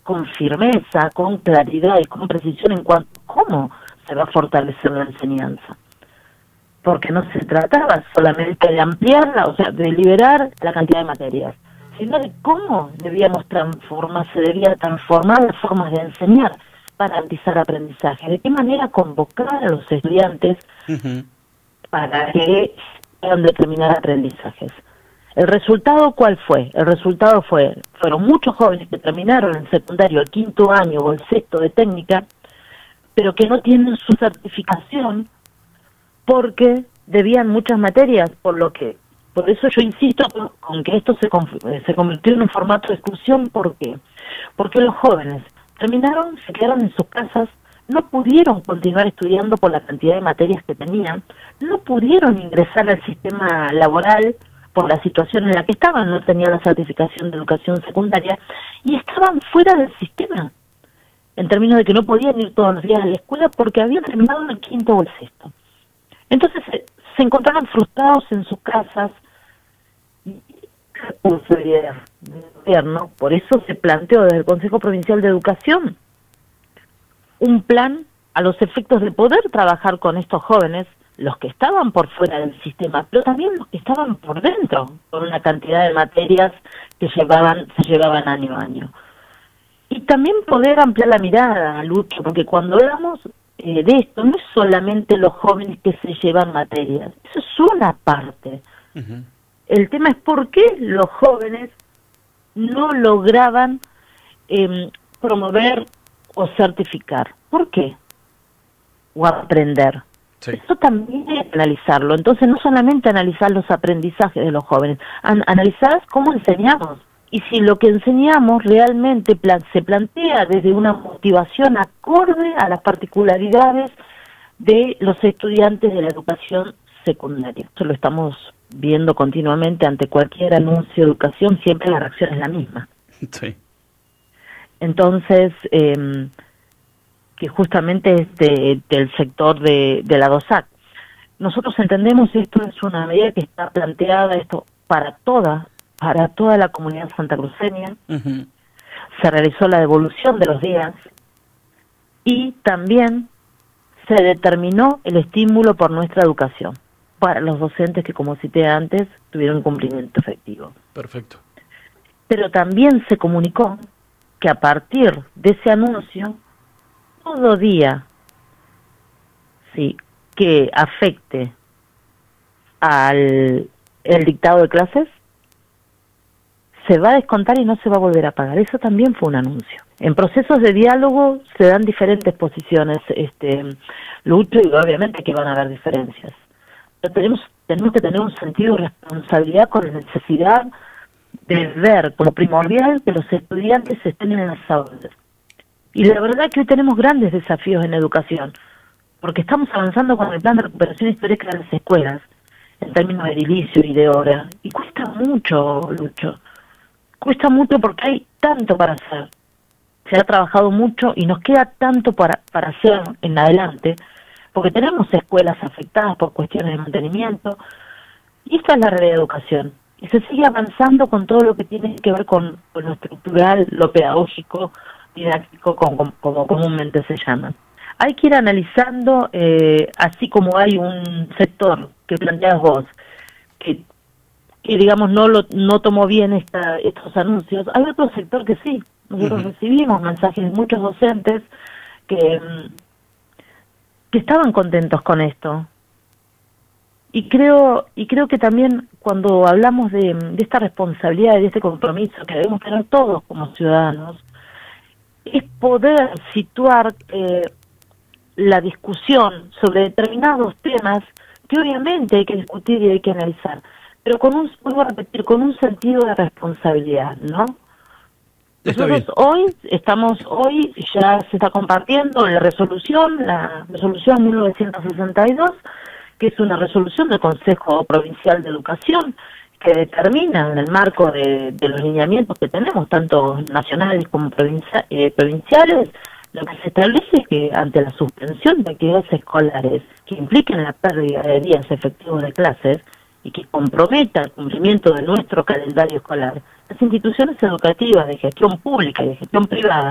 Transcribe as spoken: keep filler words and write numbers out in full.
con firmeza, con claridad y con precisión en cuanto a cómo se va a fortalecer la enseñanza. Porque no se trataba solamente de ampliarla, o sea, de liberar la cantidad de materias, sino de cómo debíamos transformar, se debía transformar las formas de enseñar para garantizar aprendizaje, de qué manera convocar a los estudiantes uh-huh. para que puedan determinar aprendizajes. ¿El resultado cuál fue? El resultado fue, fueron muchos jóvenes que terminaron el secundario, el quinto año o el sexto de técnica, pero que no tienen su certificación porque debían muchas materias, por lo que, por eso yo insisto con que esto se, se convirtió en un formato de exclusión. ¿Por qué? Porque los jóvenes terminaron, se quedaron en sus casas, no pudieron continuar estudiando por la cantidad de materias que tenían, no pudieron ingresar al sistema laboral por la situación en la que estaban, no tenían la certificación de educación secundaria, y estaban fuera del sistema, en términos de que no podían ir todos los días a la escuela porque habían terminado en el quinto o el sexto. Entonces se, se encontraban frustrados en sus casas, y recurso del gobierno, por eso se planteó desde el Consejo Provincial de Educación un plan a los efectos de poder trabajar con estos jóvenes, los que estaban por fuera del sistema, pero también los que estaban por dentro, por una cantidad de materias que llevaban, se llevaban año a año. Y también poder ampliar la mirada, Lucho, porque cuando hablamos eh, de esto, no es solamente los jóvenes que se llevan materias, eso es una parte. Uh-huh. El tema es por qué los jóvenes no lograban eh, promover o certificar. ¿Por qué? O aprender. Sí. Eso también hay que analizarlo. Entonces, no solamente analizar los aprendizajes de los jóvenes, an analizar cómo enseñamos. Y si lo que enseñamos realmente plan se plantea desde una motivación acorde a las particularidades de los estudiantes de la educación secundaria. Eso lo estamos viendo continuamente ante cualquier anuncio de educación, siempre la reacción es la misma. Sí. Entonces, eh, que justamente es de, del sector de, de la DOSAC. Nosotros entendemos esto es una medida que está planteada esto para toda, para toda la comunidad santacruceña. Uh-huh. Se realizó la devolución de los días y también se determinó el estímulo por nuestra educación para los docentes que, como cité antes, tuvieron cumplimiento efectivo. Perfecto. Pero también se comunicó que a partir de ese anuncio, todo día sí, que afecte al el dictado de clases, se va a descontar y no se va a volver a pagar. Eso también fue un anuncio. En procesos de diálogo se dan diferentes posiciones, este, Lucho, y obviamente que van a haber diferencias. Pero tenemos, tenemos que tener un sentido de responsabilidad con la necesidad de ver como primordial que los estudiantes estén en las aulas. Y la verdad que hoy tenemos grandes desafíos en educación, porque estamos avanzando con el plan de recuperación histórica de las escuelas, en términos de edilicio y de hora, y cuesta mucho, Lucho. Cuesta mucho porque hay tanto para hacer. Se ha trabajado mucho y nos queda tanto para, para hacer en adelante, porque tenemos escuelas afectadas por cuestiones de mantenimiento, y esta es la realidad de educación. Y se sigue avanzando con todo lo que tiene que ver con, con lo estructural, lo pedagógico, didáctico, como, como comúnmente se llama. Hay que ir analizando, eh, así como hay un sector que planteas vos, que, que digamos no lo no tomó bien esta, estos anuncios, hay otro sector que sí. Nosotros uh-huh. recibimos mensajes de muchos docentes que, que estaban contentos con esto. Y creo y creo que también cuando hablamos de, de esta responsabilidad, de este compromiso que debemos tener todos como ciudadanos, es poder situar eh, la discusión sobre determinados temas que obviamente hay que discutir y hay que analizar, pero con un, vuelvo a repetir, con un sentido de responsabilidad, ¿no? Está Nosotros bien. hoy estamos, hoy ya se está compartiendo la resolución, la resolución mil novecientos sesenta y dos, que es una resolución del Consejo Provincial de Educación que determina en el marco de, de los lineamientos que tenemos, tanto nacionales como provincia, eh, provinciales, lo que se establece es que ante la suspensión de actividades escolares que impliquen la pérdida de días efectivos de clases y que comprometa el cumplimiento de nuestro calendario escolar, las instituciones educativas de gestión pública y de gestión privada